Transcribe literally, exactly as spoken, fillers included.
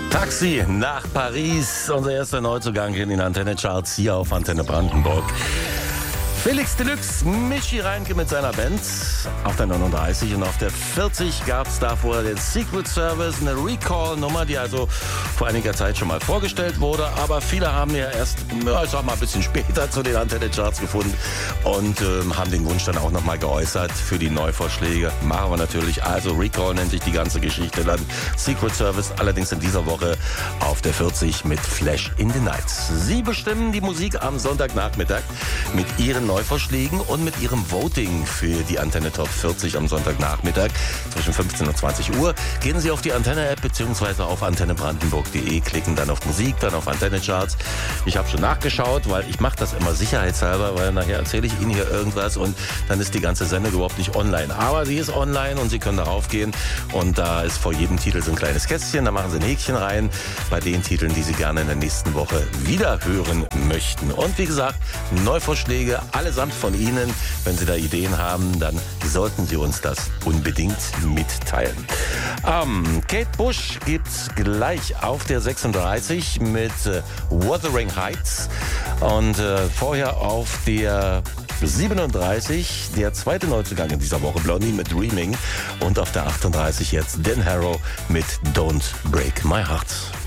Taxi nach Paris, unser erster Neuzugang in den Antenne-Charts hier auf Antenne Brandenburg. Felix Deluxe, Michi Reinke mit seiner Band auf der neununddreißig und auf der vierzig gab es davor den Secret Service, eine Recall-Nummer, die also vor einiger Zeit schon mal vorgestellt wurde, aber viele haben ja erst, ja, ich sag mal, ein bisschen später zu den Antenne-Charts gefunden und ähm, haben den Wunsch dann auch nochmal geäußert für die Neuvorschläge. Machen wir natürlich, also Recall nennt sich die ganze Geschichte dann. Secret Service allerdings in dieser Woche auf der vierzig mit Flash in the Night. Sie bestimmen die Musik am Sonntagnachmittag mit ihren Neuvorschlägen und mit ihrem Voting für die Antenne Top vierzig am Sonntagnachmittag zwischen fünfzehn und zwanzig Uhr. Gehen Sie auf die Antenne-App bzw. auf antenne brandenburg punkt de, klicken dann auf Musik, dann auf Antenne-Charts. Ich habe schon nachgeschaut, weil ich mache das immer sicherheitshalber, weil nachher erzähle ich Ihnen hier irgendwas und dann ist die ganze Sendung überhaupt nicht online. Aber sie ist online und Sie können darauf gehen und da ist vor jedem Titel so ein kleines Kästchen, da machen Sie ein Häkchen rein bei den Titeln, die Sie gerne in der nächsten Woche wieder hören möchten. Und wie gesagt, Neuvorschläge, allesamt von Ihnen. Wenn Sie da Ideen haben, dann sollten Sie uns das unbedingt mitteilen. Ähm, Kate Bush gibt's gleich auf der sechsunddreißig mit äh, Wuthering Heights und äh, vorher auf der siebenunddreißig der zweite Neuzugang in dieser Woche, Blondie mit Dreaming und auf der achtunddreißig jetzt Dan Harrow mit Don't Break My Heart.